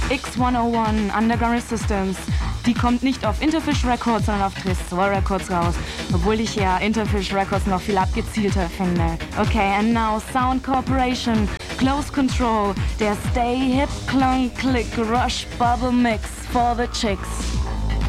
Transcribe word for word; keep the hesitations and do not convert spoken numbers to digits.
X hunderteins Underground Resistance. Die kommt nicht auf Interfish Records, sondern auf Tresor Records raus. Obwohl ich ja Interfish Records noch viel abgezielter finde. Okay, and now Sound Corporation, Close Control, der Stay Hip Clunk Click Rush Bubble Mix for the Chicks.